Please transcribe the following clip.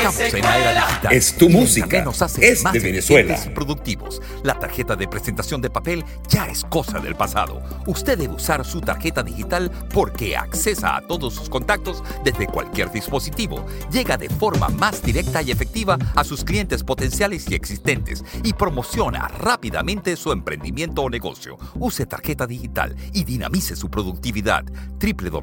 Estamos en la era digital. Es tu y música. Internet nos hace Es más de Venezuela. eficientes y productivos. La tarjeta de presentación de papel ya es cosa del pasado. Usted debe usar su tarjeta digital porque accesa a todos sus contactos desde cualquier dispositivo. Llega de forma más directa y efectiva a sus clientes potenciales y existentes y promociona rápidamente su emprendimiento o negocio. Use tarjeta digital y dinamice su productividad. www.internet.com